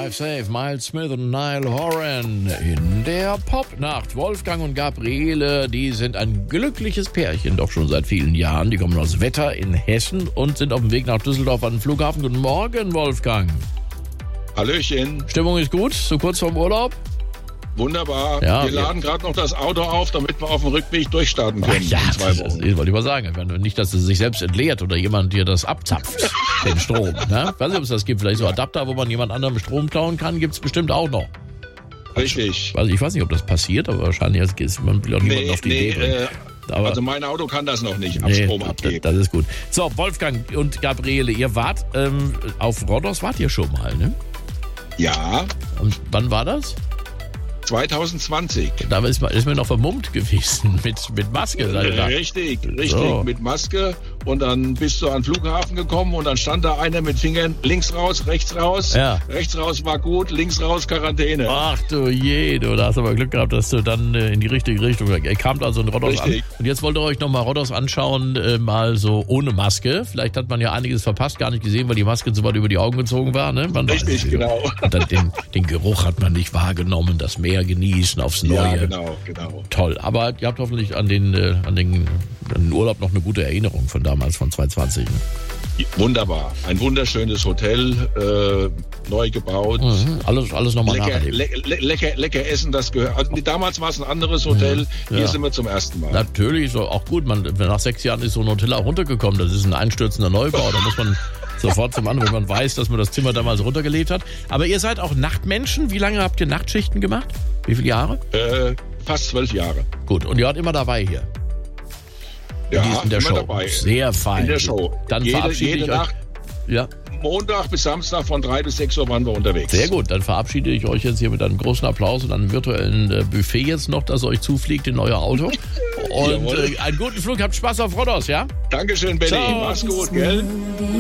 Drive Safe, Miles Smith und Niall Horan in der Popnacht. Wolfgang und Gabriele, die sind ein glückliches Pärchen, doch schon seit vielen Jahren. Die kommen aus Wetter in Hessen und sind auf dem Weg nach Düsseldorf an den Flughafen. Guten Morgen, Wolfgang. Hallöchen. Stimmung ist gut, so kurz vorm Urlaub? Wunderbar. Ja, wir laden gerade noch das Auto auf, damit wir auf dem Rückweg durchstarten können. Ja, in 2 Wochen. das wollte ich mal sagen. Nicht, dass es sich selbst entleert oder jemand dir das abzapft, den Strom. Ne? Ich weiß nicht, ob es das gibt. Vielleicht so Adapter, wo man jemand anderem Strom klauen kann, gibt es bestimmt auch noch. Richtig. Also ich weiß nicht, ob das passiert, aber wahrscheinlich ist man will auch niemanden auf die Idee bringen. Aber also mein Auto kann das noch nicht, Strom abgeben. Das ist gut. So, Wolfgang und Gabriele, ihr wart auf Rhodos, wart ihr schon mal, ne? Ja. Und wann war das? 2020. Da ist man noch vermummt gewesen mit Maske. Richtig, So. mit Maske. Und dann bist du an den Flughafen gekommen und dann stand da einer mit Fingern links raus, rechts raus. Ja. Rechts raus war gut, links raus Quarantäne. Ach du je, du hast aber Glück gehabt, dass du dann in die richtige Richtung. Ihr kamt also in Rhodos an. Und jetzt wollt ihr euch nochmal Rhodos anschauen, mal so ohne Maske. Vielleicht hat man ja einiges verpasst, gar nicht gesehen, weil die Maske so weit über die Augen gezogen war. Ne? Richtig, genau. Und dann den Geruch hat man nicht wahrgenommen, das Meer genießen aufs Neue. Ja, genau. Toll, aber ihr habt hoffentlich an den Urlaub noch eine gute Erinnerung von damals, von 2020. Ne? Wunderbar. Ein wunderschönes Hotel, neu gebaut. Alles nochmal nacherleben. Lecker Essen, das gehört. Also, damals war es ein anderes Hotel, hier sind wir zum ersten Mal. Natürlich, so auch gut. Nach 6 Jahren ist so ein Hotel auch runtergekommen. Das ist ein einstürzender Neubau. Da muss man sofort zum anderen, wenn man weiß, dass man das Zimmer damals runtergelebt hat. Aber ihr seid auch Nachtmenschen. Wie lange habt ihr Nachtschichten gemacht? Wie viele Jahre? Fast 12 Jahre. Gut, und ihr wart immer dabei hier? Ja, in der immer Show. dabei. Sehr fein. In der Show. Dann verabschiede jede ich euch. Nacht, Ja. Montag bis Samstag von 3 bis 6 Uhr waren wir unterwegs. Sehr gut, dann verabschiede ich euch jetzt hier mit einem großen Applaus und einem virtuellen Buffet jetzt noch, das euch zufliegt in euer Auto. Und einen guten Flug, habt Spaß auf Rhodos, ja? Dankeschön, Benny. Ciao. Mach's gut, gell?